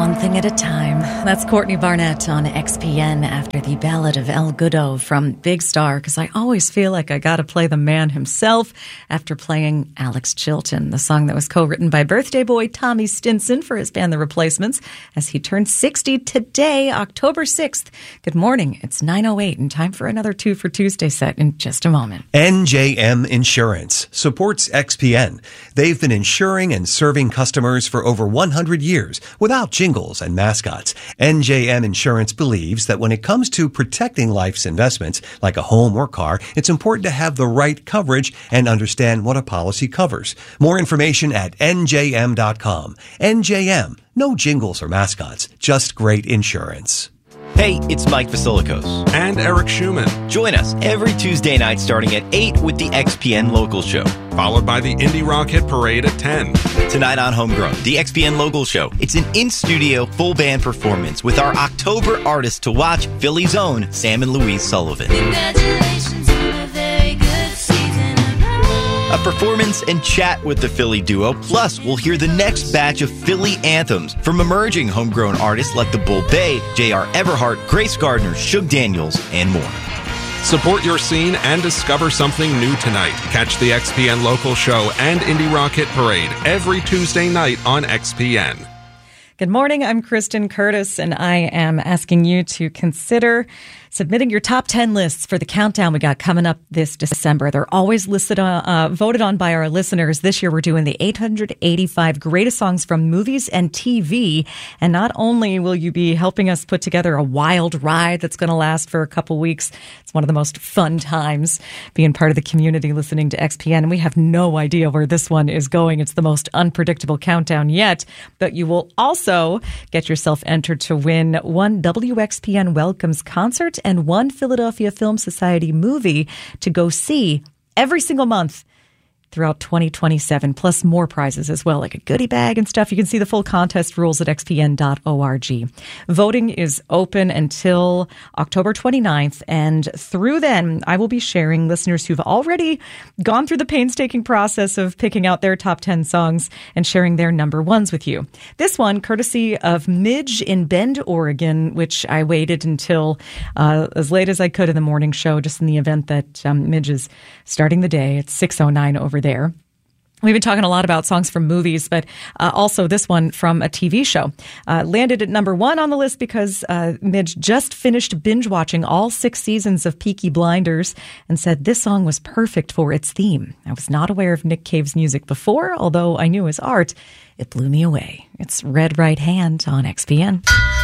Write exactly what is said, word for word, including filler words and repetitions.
one thing at a time. That's Courtney Barnett on X P N after the Ballad of El Goodo from Big Star, because I always feel like I got to play the man himself after playing Alex Chilton, the song that was co-written by birthday boy Tommy Stinson for his band The Replacements as he turned sixty today, October sixth. Good morning. It's nine oh eight and time for another Two for Tuesday set in just a moment. N J M Insurance supports X P N. They've been insuring and serving customers for over one hundred years without jingles and mascots. N J M Insurance believes that when it comes to protecting life's investments, like a home or car, it's important to have the right coverage and understand what a policy covers. More information at N J M dot com. N J M, no jingles or mascots, just great insurance. Hey, it's Mike Vasilikos. And Eric Schumann. Join us every Tuesday night starting at eight with the X P N Local Show. Followed by the Indie Rock Hit Parade at ten. Tonight on Homegrown, the X P N Local Show. It's an in-studio, full-band performance with our October artist to watch, Philly's own Sam and Louise Sullivan. Congratulations on a very good season. A performance and chat with the Philly duo. Plus, we'll hear the next batch of Philly anthems from emerging homegrown artists like the Bull Bay, J R Everhart, Grace Gardner, Shug Daniels, and more. Support your scene and discover something new tonight. Catch the X P N Local Show and Indie Rock Hit Parade every Tuesday night on X P N. Good morning. I'm Kristen Curtis, and I am asking you to consider submitting your top ten lists for the countdown we got coming up this December. They're always listed, on, uh, voted on by our listeners. This year, we're doing the eight hundred eighty-five greatest songs from movies and T V. And not only will you be helping us put together a wild ride that's going to last for a couple weeks, it's one of the most fun times being part of the community listening to X P N. And we have no idea where this one is going. It's the most unpredictable countdown yet. But you will also get yourself entered to win one W X P N Welcomes concert and one Philadelphia Film Society movie to go see every single month throughout twenty twenty-seven, plus more prizes as well, like a goodie bag and stuff. You can see the full contest rules at x p n dot org. Voting is open until October twenty-ninth, and through then, I will be sharing listeners who've already gone through the painstaking process of picking out their top ten songs and sharing their number ones with you. This one, courtesy of Midge in Bend, Oregon, which I waited until uh, as late as I could in the morning show, just in the event that um, Midge is starting the day. It's six oh nine over there. We've been talking a lot about songs from movies, but uh, also this one from a T V show. Uh, landed at number one on the list because uh, Midge just finished binge watching all six seasons of Peaky Blinders and said this song was perfect for its theme. I was not aware of Nick Cave's music before, although I knew his art. It blew me away. It's Red Right Hand on X P N.